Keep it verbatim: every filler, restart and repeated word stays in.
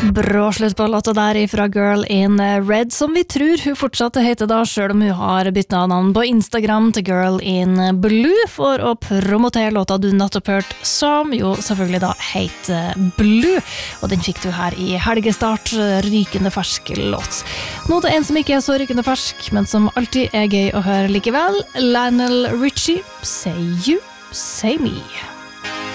Bra slutt på låta der ifra Girl in Red, som vi tror hun fortsatt heter da, selv om hun har byttet navn på Instagram til Girl in Blue, for å promotere låta du nettopp hørt, som jo selvfølgelig da heter Blue, og den fikk du her i helgestart, rykende fersk låt. Nå til en som ikke er så rykende fersk, men som alltid er gøy å høre likevel, Lionel Richie, Say You, Say Me.